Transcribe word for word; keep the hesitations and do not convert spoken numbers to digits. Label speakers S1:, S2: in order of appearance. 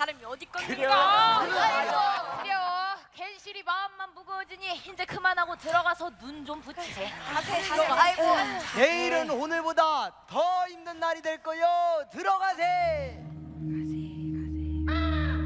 S1: 사람이 어디
S2: 그래요.
S1: 겁니까?
S3: 아이고 그래요. 괜시리 마음만 무거워지니 이제 그만하고 들어가서 눈 좀 붙이세.
S1: 가세 가세. 아이고.
S2: 내일은 오늘보다 더 힘든 날이 될 거요. 들어가세.
S1: 가세.